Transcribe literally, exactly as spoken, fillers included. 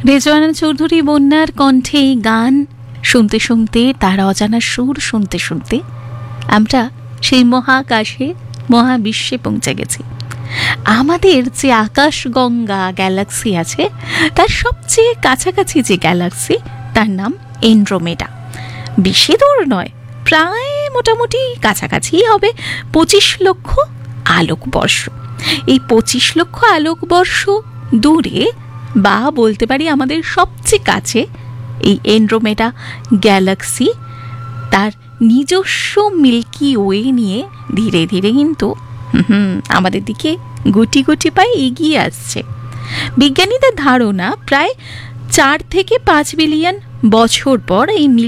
রেজওয়ানা চৌধুরী বন্যার কণ্ঠে এই গান শুনতে শুনতে, তার অজানা সুর শুনতে শুনতে আমরা সেই মহাকাশে, মহাবিশ্বে পৌঁছে গেছি। আমাদের যে আকাশগঙ্গা গ্যালাক্সি আছে, তার সবচেয়ে কাছাকাছি যে গ্যালাক্সি, তার নাম এন্ড্রোমেডা। বেশি দূর নয়, প্রায় মোটামুটি কাছাকাছি হবে পঁচিশ লক্ষ আলোকবর্ষ। এই পঁচিশ লক্ষ আলোকবর্ষ দূরে, বা বলতে পারি আমাদের সবচেয়ে কাছে, এই এন্ড্রোমেডা গ্যালাক্সি তার নিজস্ব মিল্কি ওয়ে নিয়ে ধীরে ধীরে কিন্তু হুম আমাদের দিকে গুটি গুটি পায়ে এগিয়ে আসছে। বিজ্ঞানীদের ধারণা প্রায় চার থেকে পাঁচ বিলিয়ন বছর পর এই